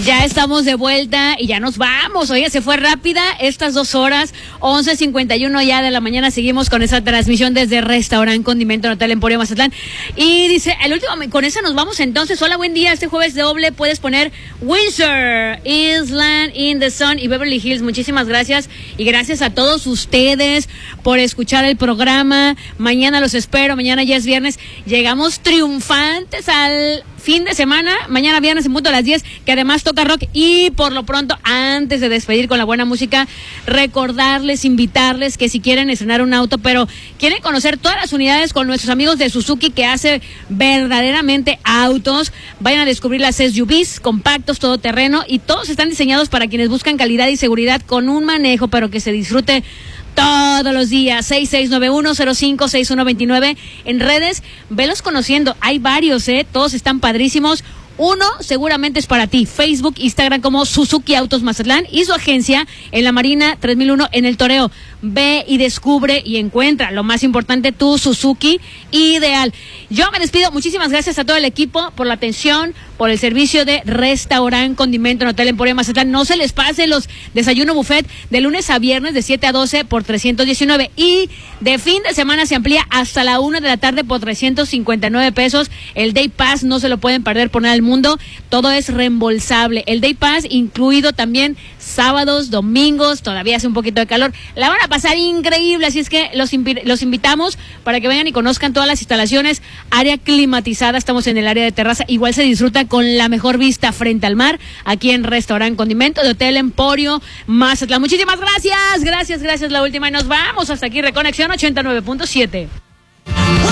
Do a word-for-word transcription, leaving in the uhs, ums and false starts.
Ya estamos de vuelta y ya nos vamos. Oye, se fue rápida estas dos horas, once cincuenta y uno ya de la mañana. Seguimos con esa transmisión desde Restaurant Condimento Hotel Emporio Mazatlán. Y dice, el último, con esa nos vamos entonces. Hola, buen día. Este jueves doble puedes poner Windsor, Island in the Sun y Beverly Hills. Muchísimas gracias. Y gracias a todos ustedes por escuchar el programa. Mañana los espero. Mañana ya es viernes. Llegamos triunfantes al fin de semana, mañana viernes en punto a las diez, que además toca rock. Y por lo pronto, antes de despedir con la buena música, recordarles, invitarles que si quieren estrenar un auto, pero quieren conocer todas las unidades con nuestros amigos de Suzuki, que hace verdaderamente autos, vayan a descubrir las S U Vs, compactos, todoterreno, y todos están diseñados para quienes buscan calidad y seguridad con un manejo, pero que se disfrute todos los días. Seis seis nueve uno cero cinco seis uno dos nueve. En redes, velos conociendo. Hay varios, ¿eh? Todos están padrísimos. Uno seguramente es para ti. Facebook, Instagram como Suzuki Autos Mazatlán y su agencia en la Marina tres mil uno en el Toreo. Ve y descubre y encuentra lo más importante, tu Suzuki ideal. Yo me despido. Muchísimas gracias a todo el equipo por la atención, por el servicio de Restaurant Condimento en Hotel Emporio Mazatlán. No se les pase los desayuno buffet de lunes a viernes de siete a doce por trescientos diecinueve y de fin de semana se amplía hasta la una de la tarde por trescientos cincuenta y nueve pesos. El Day Pass no se lo pueden perder por nada del mundo. Todo es reembolsable. El Day Pass incluido también sábados, domingos, todavía hace un poquito de calor. La van a pasar increíble, así es que los, invi- los invitamos para que vengan y conozcan todas las instalaciones. Área climatizada, estamos en el área de terraza. Igual se disfruta con la mejor vista frente al mar, aquí en Restaurant Condimento de Hotel Emporio Mazatlán. Muchísimas gracias, gracias, gracias, la última. Y nos vamos hasta aquí, Reconexión ochenta y nueve punto siete.